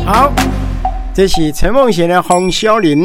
好，这是陈梦贤的《红小林》。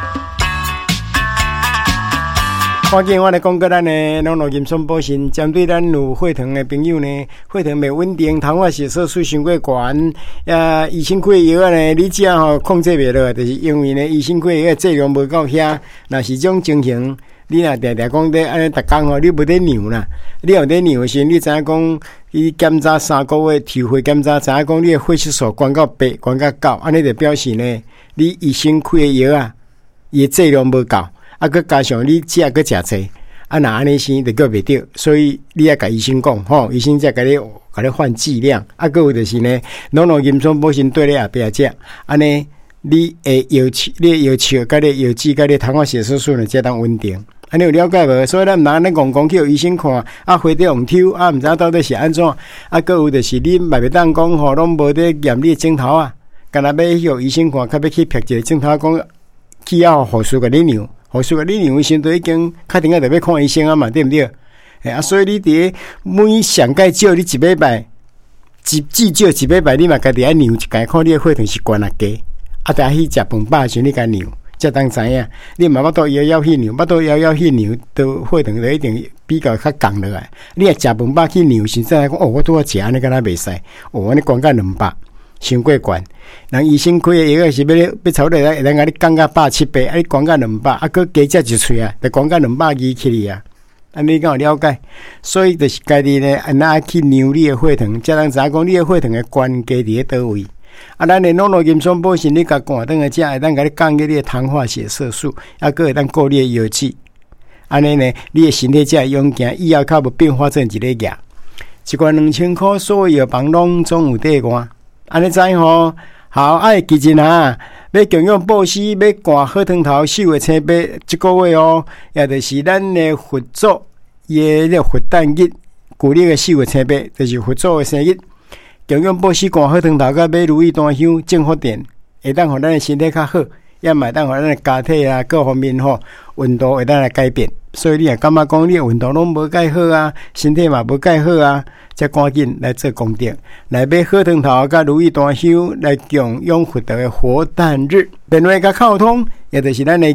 赶紧我来讲，咱的农业营养保险，针对咱有血糖的朋友呢，血糖未稳定，糖化血色素伤过悬，益生菌的药呢，你只要控制袂落，就是因为呢，益生菌的药剂量无够遐，若是种情形，你若常常讲在安尼，逐工吼，你无得量啦，你有得量的时候，你知影讲，你检查3个月，抽血检查，知影讲你的血色素悬到8，悬到9，安尼就表示呢，你益生菌的药啊，伊剂量无够。佮加上你食佮食济，若安尼生就叫袂着，所以你要甲医生讲吼，医生才甲你换剂量。佮有就是呢，农业营养保险对你后壁食，安尼你的药剂、佮你药剂、佮你糖化血色素呢，才当稳定。安尼有了解无？所以咱毋通安尼讲去医生看，回头用抽，毋知到底是安怎。佮有就是你嘛袂当讲吼，拢无得验你的镜头啊，干那要去医生看，较要去拍一个镜头讲，去护士甲你量。护士甲你量的时候，都已经确定要看医生啊嘛，对不对？所以你伫每上介少你一礼拜，至少一礼拜，你嘛家己爱量一下，看你的血糖是悬啊低。但去食饭饱的时候，你甲量，才当知影。你嘛要摇摇去量，去量，都血糖就一定比较较降落来。你若食饭饱去量，现在讲我拄好食安尼，敢若袂使，安尼悬到200。伤过悬，人医生开的药是要超过来，人家你降到170，你降到200，佮加食一喙啊，就降到220起哩啊。安尼敢有了解？所以就是家己呢，安那去量你的血糖，才能知影讲你的血糖的关键伫咧倒位。咱的农业营养保险，你甲赶转来食，会当甲你降低你的糖化血色素，佮会当顾你的药剂。安尼呢，你的身体才会勇健，以后较无变化成一个药。一罐2000块，所有药房拢总有底换。安尼知吼，好爱记真啊！要强养保湿，要灌好汤头，4月青白，这个月哦，也就是咱的佛祖伊的佛诞日，旧历的4月青白，就是佛祖的生日。强养保湿，灌好汤头，甲买如意檀香，正福电，会当互咱的身体较好，也嘛当互咱的家体啊各方面吼，运动会当来改变。所以你也感觉讲你的运动拢无介好啊，身体嘛无介好啊，才赶紧来做功德，来买好汤头甲如意檀香来供养佛陀的活诞日。电话甲沟通，也就是咱的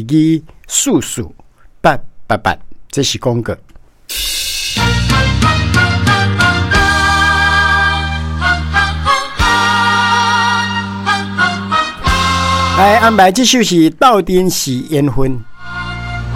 22448888，这是广告。来安排这首是斗阵是缘分。